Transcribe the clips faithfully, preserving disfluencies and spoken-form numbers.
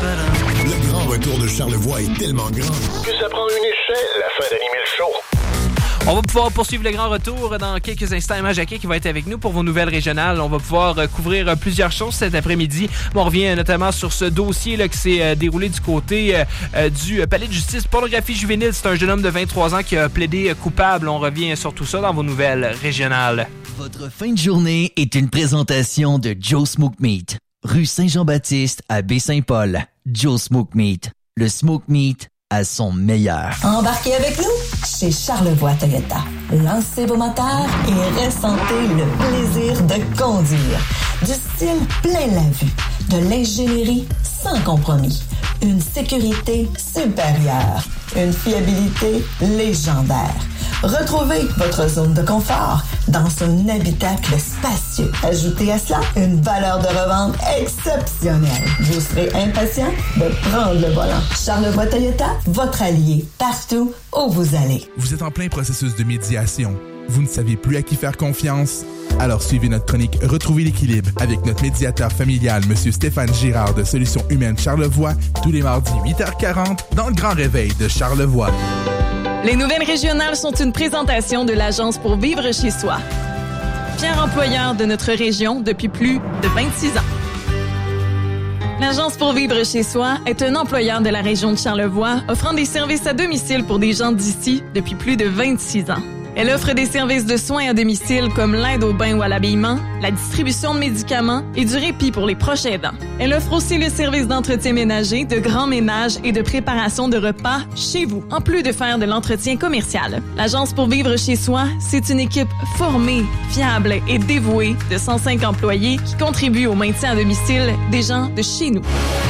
Le grand retour de Charlevoix est tellement grand que ça prend une échelle afin d'animer le show. On va pouvoir poursuivre le grand retour dans quelques instants. Emma Jacquet qui va être avec nous pour vos nouvelles régionales. On va pouvoir couvrir plusieurs choses cet après-midi. On revient notamment sur ce dossier là, qui s'est déroulé du côté euh, du palais de justice. Pornographie juvénile, c'est un jeune homme de vingt-trois ans qui a plaidé coupable. On revient sur tout ça dans vos nouvelles régionales. Votre fin de journée est une présentation de Joe Smoke Meat. Rue Saint-Jean-Baptiste à Baie-Saint-Paul. Joe Smoke Meat. Le smoke meat à son meilleur. Embarquez avec nous chez Charlevoix Toyota. Lancez vos moteurs et ressentez le plaisir de conduire. Du style plein la vue, de l'ingénierie sans compromis, une sécurité supérieure, une fiabilité légendaire. Retrouvez votre zone de confort dans un habitacle spacieux. Ajoutez à cela une valeur de revente exceptionnelle. Vous serez impatient de prendre le volant. Charlevoix Toyota, votre allié partout où vous allez. Vous êtes en plein processus de médiation. Vous ne savez plus à qui faire confiance? Alors suivez notre chronique Retrouver l'équilibre avec notre médiateur familial, M. Stéphane Girard de Solutions Humaines Charlevoix, tous les mardis huit heures quarante dans le Grand Réveil de Charlevoix. Les nouvelles régionales sont une présentation de l'Agence pour vivre chez soi. Fier employeur de notre région depuis plus de vingt-six ans. L'Agence pour vivre chez soi est un employeur de la région de Charlevoix offrant des services à domicile pour des gens d'ici depuis plus de vingt-six ans. Elle offre des services de soins à domicile comme l'aide au bain ou à l'habillement, la distribution de médicaments et du répit pour les proches aidants. Elle offre aussi le service d'entretien ménager, de grand ménage et de préparation de repas chez vous, en plus de faire de l'entretien commercial. L'Agence pour vivre chez soi, c'est une équipe formée, fiable et dévouée de cent cinq employés qui contribuent au maintien à domicile des gens de chez nous.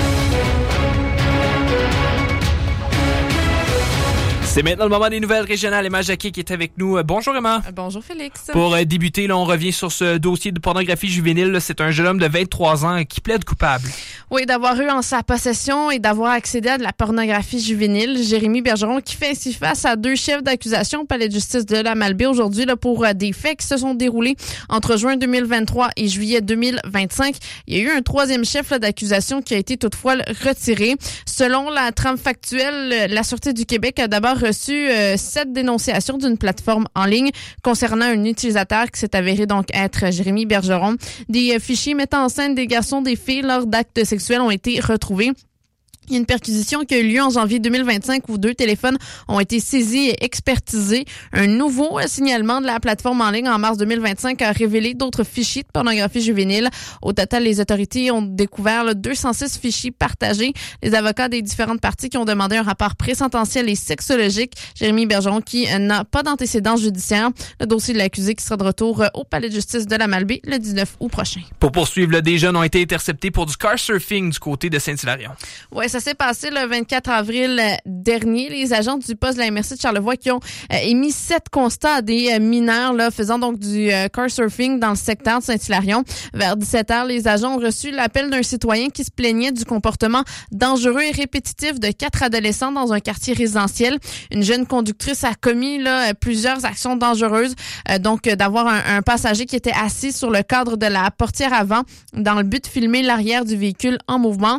C'est maintenant le moment des nouvelles régionales. Emma Jacquet qui est avec nous. Bonjour Emma. Bonjour Félix. Pour euh, débuter, là, on revient sur ce dossier de pornographie juvénile. Là, c'est un jeune homme de vingt-trois ans qui plaide coupable. Oui, d'avoir eu en sa possession et d'avoir accédé à de la pornographie juvénile. Jérémy Bergeron qui fait ainsi face à deux chefs d'accusation au palais de justice de la Malbaie aujourd'hui là, pour euh, des faits qui se sont déroulés entre juin deux mille vingt-trois et juillet deux mille vingt-cinq. Il y a eu un troisième chef là, d'accusation qui a été toutefois retiré. Selon la trame factuelle, la Sûreté du Québec a d'abord reçu euh, sept dénonciations d'une plateforme en ligne concernant un utilisateur qui s'est avéré donc être Jérémy Bergeron. Des euh, fichiers mettant en scène des garçons, des filles lors d'actes sexuels ont été retrouvés. Il y a une perquisition qui a eu lieu en janvier deux mille vingt-cinq où deux téléphones ont été saisis et expertisés. Un nouveau signalement de la plateforme en ligne en mars deux mille vingt-cinq a révélé d'autres fichiers de pornographie juvénile. Au total, les autorités ont découvert là, deux cent six fichiers partagés. Les avocats des différentes parties qui ont demandé un rapport présententiel et sexologique. Jérémy Bergeron qui n'a pas d'antécédent judiciaire. Le dossier de l'accusé qui sera de retour au palais de justice de la Malbaie le dix-neuf août prochain. Pour poursuivre, là, des jeunes ont été interceptés pour du car surfing du côté de Saint-Hilarion. Ouais, ça s'est passé le vingt-quatre avril dernier. Les agents du poste de la M R C de Charlevoix qui ont euh, émis sept constats à des euh, mineurs là, faisant donc du euh, car surfing dans le secteur de Saint-Hilarion. Vers dix-sept heures, les agents ont reçu l'appel d'un citoyen qui se plaignait du comportement dangereux et répétitif de quatre adolescents dans un quartier résidentiel. Une jeune conductrice a commis là, plusieurs actions dangereuses, euh, donc euh, d'avoir un, un passager qui était assis sur le cadre de la portière avant dans le but de filmer l'arrière du véhicule en mouvement.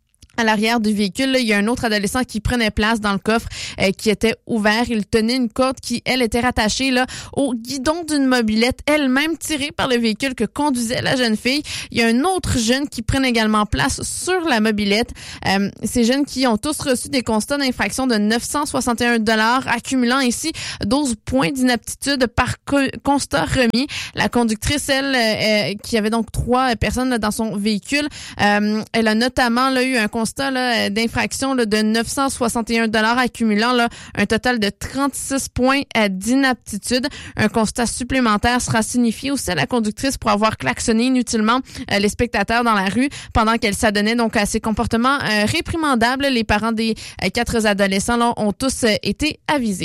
À l'arrière du véhicule, là, il y a un autre adolescent qui prenait place dans le coffre euh, qui était ouvert. Il tenait une corde qui, elle, était rattachée là au guidon d'une mobilette, elle-même tirée par le véhicule que conduisait la jeune fille. Il y a un autre jeune qui prenne également place sur la mobilette. Euh, ces jeunes qui ont tous reçu des constats d'infraction de neuf cent soixante et un dollars, accumulant ici douze points d'inaptitude par co- constat remis. La conductrice, elle, euh, qui avait donc trois personnes là, dans son véhicule, euh, elle a notamment là, eu un constat Là, d'infraction là, de neuf cent soixante et un dollars accumulant là, un total de trente-six points euh, d'inaptitude. Un constat supplémentaire sera signifié aussi à la conductrice pour avoir klaxonné inutilement euh, les spectateurs dans la rue pendant qu'elle s'adonnait donc à ces comportements euh, réprimandables. Les parents des euh, quatre adolescents là, ont tous euh, été avisés.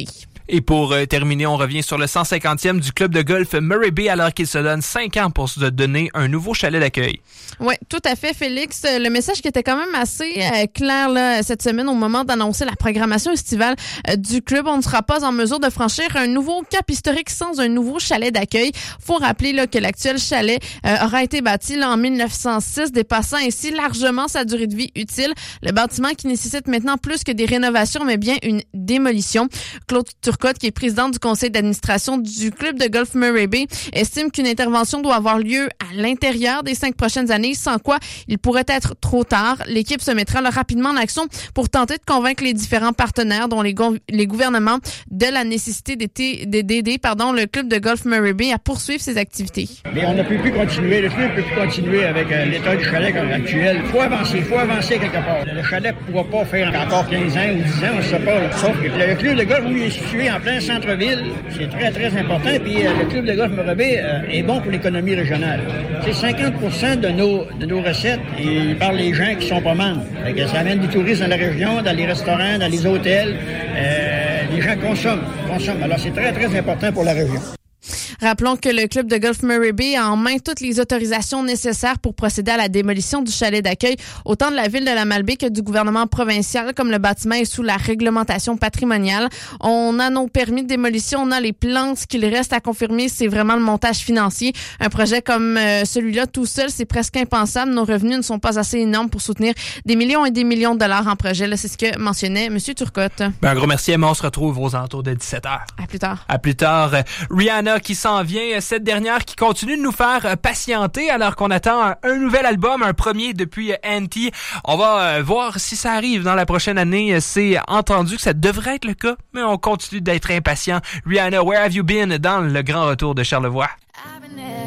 Et pour euh, terminer, on revient sur le cent cinquantième du club de golf Murray Bay alors qu'il se donne cinq ans pour se donner un nouveau chalet d'accueil. Oui, tout à fait, Félix. Le message qui était quand même assez euh, clair là, cette semaine au moment d'annoncer la programmation estivale euh, du club. On ne sera pas en mesure de franchir un nouveau cap historique sans un nouveau chalet d'accueil. Faut rappeler là, que l'actuel chalet euh, aura été bâti là, en mille neuf cent six, dépassant ainsi largement sa durée de vie utile. Le bâtiment qui nécessite maintenant plus que des rénovations, mais bien une démolition. Claude Turcotte, qui est président du conseil d'administration du club de golf Murray Bay, estime qu'une intervention doit avoir lieu à l'intérieur des cinq prochaines années, sans quoi il pourrait être trop tard. L'équipe se mettra là, rapidement en action pour tenter de convaincre les différents partenaires, dont les, go- les gouvernements, de la nécessité d'aider pardon, le club de golf Murray Bay à poursuivre ses activités. Mais on ne peut plus continuer, le club ne peut plus continuer avec euh, l'état du chalet actuel. Il faut avancer, il faut avancer quelque part. Le chalet ne pourra pas faire encore quinze ans ou dix ans, on ne sait pas. Sauf que le club de golf, où il est situé en plein centre-ville, c'est très, très important. Puis euh, le club de golf Murray Bay euh, est bon pour l'économie régionale. C'est cinquante pour cent de nos, de nos recettes, et par les gens qui sont pas membres. Fait que ça amène du tourisme dans la région, dans les restaurants, dans les hôtels. Euh, les gens consomment, consomment. Alors c'est très, très important pour la région. Rappelons que le club de golf Murray Bay a en main toutes les autorisations nécessaires pour procéder à la démolition du chalet d'accueil, autant de la ville de la Malbaie que du gouvernement provincial, comme le bâtiment est sous la réglementation patrimoniale. On a nos permis de démolition, on a les plans. Ce qu'il reste à confirmer, c'est vraiment le montage financier. Un projet comme euh, celui-là, tout seul, c'est presque impensable. Nos revenus ne sont pas assez énormes pour soutenir des millions et des millions de dollars en projet. Là, c'est ce que mentionnait M. Turcotte. Ben, un gros merci, Emma. On se retrouve aux alentours de dix-sept heures. À plus tard. À plus tard. Rihanna qui s'en vient, cette dernière qui continue de nous faire patienter alors qu'on attend un, un nouvel album, un premier depuis Anti. On va euh, voir si ça arrive dans la prochaine année. C'est entendu que ça devrait être le cas, mais on continue d'être impatient. Rihanna, Where Have You Been dans le grand retour de Charlevoix.